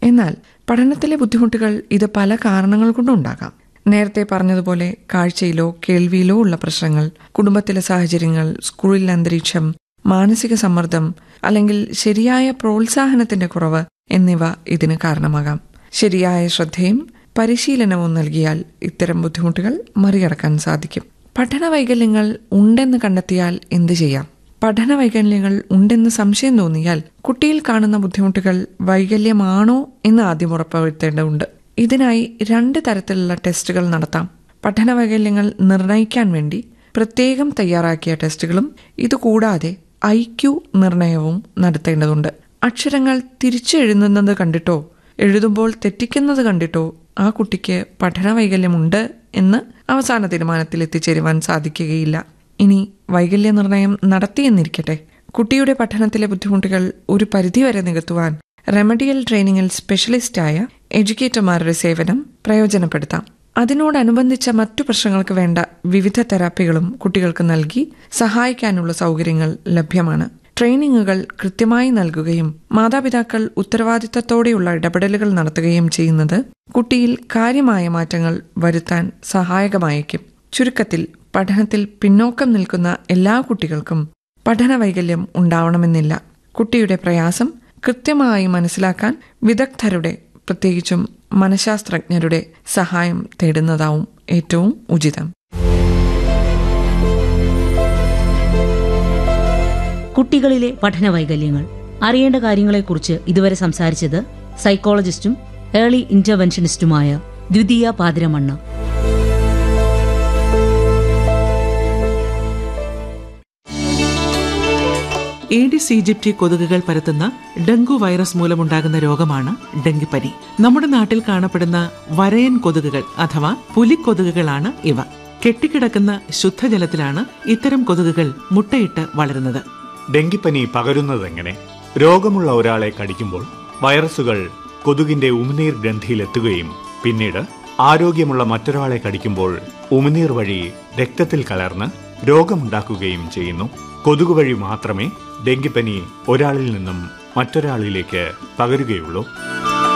എന്നാൽ പഠനത്തിലെ ബുദ്ധിമുട്ടുകൾ ഇത് പല കാരണങ്ങൾ കൊണ്ടുണ്ടാകാം. നേരത്തെ പറഞ്ഞതുപോലെ കാഴ്ചയിലോ കേൾവിയിലോ ഉള്ള പ്രശ്നങ്ങൾ, കുടുംബത്തിലെ സാഹചര്യങ്ങൾ, സ്കൂളിലെ അന്തരീക്ഷം, മാനസിക സമ്മർദ്ദം അല്ലെങ്കിൽ ശരിയായ പ്രോത്സാഹനത്തിന്റെ കുറവ് എന്നിവ ഇതിന് കാരണമാകാം. ശരിയായ ശ്രദ്ധയും പരിശീലനവും നൽകിയാൽ ഇത്തരം ബുദ്ധിമുട്ടുകൾ മറികടക്കാൻ സാധിക്കും. പഠന വൈകല്യങ്ങൾ ഉണ്ടെന്ന് കണ്ടെത്തിയാൽ എന്ത് ചെയ്യാം? പഠന വൈകല്യങ്ങൾ ഉണ്ടെന്ന് സംശയം തോന്നിയാൽ കുട്ടിയിൽ കാണുന്ന ബുദ്ധിമുട്ടുകൾ വൈകല്യമാണോ എന്ന് ആദ്യം ഉറപ്പുവരുത്തേണ്ടതുണ്ട്. ഇതിനായി 2 തരത്തിലുള്ള ടെസ്റ്റുകൾ നടത്താം. പഠന വൈകല്യങ്ങൾ നിർണ്ണയിക്കാൻ വേണ്ടി പ്രത്യേകം തയ്യാറാക്കിയ ടെസ്റ്റുകളും ഇതുകൂടാതെ IQ നിർണയവും നടത്തേണ്ടതുണ്ട്. അക്ഷരങ്ങൾ തിരിച്ചെഴുതുന്നത് കണ്ടിട്ടോ എഴുതുമ്പോൾ തെറ്റിക്കുന്നത് കണ്ടിട്ടോ ആ കുട്ടിക്ക് പഠന വൈകല്യമുണ്ട് എന്ന് അവസാന തീരുമാനത്തിൽ എത്തിച്ചേരുവാൻ സാധിക്കുകയില്ല. ഇനി വൈകല്യ നിർണയം നടത്തിയെന്നിരിക്കട്ടെ, കുട്ടിയുടെ പഠനത്തിലെ ബുദ്ധിമുട്ടുകൾ ഒരു പരിധിവരെ നികത്തുവാൻ റെമഡിയൽ ട്രെയിനിങ്ങിൽ സ്പെഷ്യലിസ്റ്റായ എഡ്യൂക്കേറ്റർമാരുടെ സേവനം പ്രയോജനപ്പെടുത്താം. അതിനോടനുബന്ധിച്ച മറ്റു പ്രശ്നങ്ങൾക്ക് വേണ്ട വിവിധ തെറാപ്പികളും കുട്ടികൾക്ക് നൽകി സഹായിക്കാനുള്ള സൗകര്യങ്ങൾ ലഭ്യമാണ്. ട്രെയിനിങ്ങുകൾ കൃത്യമായി നൽകുകയും മാതാപിതാക്കൾ ഉത്തരവാദിത്തത്തോടെയുള്ള ഇടപെടലുകൾ നടത്തുകയും ചെയ്യുന്നത് കുട്ടിയിൽ കാര്യമായ മാറ്റങ്ങൾ വരുത്താൻ സഹായകമായേക്കും. ചുരുക്കത്തിൽ, പഠനത്തിൽ പിന്നോക്കം നിൽക്കുന്ന എല്ലാ കുട്ടികൾക്കും പഠന വൈകല്യം ഉണ്ടാവണമെന്നില്ല. കുട്ടിയുടെ പ്രയാസം കൃത്യമായി മനസ്സിലാക്കാൻ വിദഗ്ധരുടെ, പ്രത്യേകിച്ചും മനഃശാസ്ത്രജ്ഞരുടെ സഹായം തേടുന്നതാവും ഏറ്റവും ഉചിതം. കുട്ടികളിലെ പഠന വൈകല്യങ്ങൾ അറിയേണ്ട കാര്യങ്ങളെക്കുറിച്ച് ഇതുവരെ സംസാരിച്ചത് സൈക്കോളജിസ്റ്റും ഏർലി ഇന്റർവെൻഷനിസ്റ്റുമായ ദ്വിതീയ പാതിരമണ്ണ. ഏഡിസ് ഈജിപ്തി കൊതുകുകൾ പരത്തുന്ന ഡെങ്കു വൈറസ് മൂലമുണ്ടാകുന്ന രോഗമാണ് ഡെങ്കിപ്പനി. നമ്മുടെ നാട്ടിൽ കാണപ്പെടുന്ന വരയൻ കൊതുകുകൾ അഥവാ പുലിക്കൊതുകുകളാണ് ഇവ. കെട്ടിക്കിടക്കുന്ന ശുദ്ധജലത്തിലാണ് ഇത്തരം കൊതുകുകൾ മുട്ടയിട്ട് വളരുന്നത്. ഡെങ്കിപ്പനി പകരുന്നതെങ്ങനെ? രോഗമുള്ള ഒരാളെ കടിക്കുമ്പോൾ വൈറസുകൾ കൊതുകിന്റെ ഉമിനീർ ഗ്രന്ഥിയിലെത്തുകയും പിന്നീട് ആരോഗ്യമുള്ള മറ്റൊരാളെ കടിക്കുമ്പോൾ ഉമിനീർ വഴി രക്തത്തിൽ കലർന്ന് രോഗമുണ്ടാക്കുകയും ചെയ്യുന്നു. കൊതുക് വഴി മാത്രമേ ഡെങ്കിപ്പനി ഒരാളിൽ നിന്നും മറ്റൊരാളിലേക്ക് പകരുകയുള്ളൂ.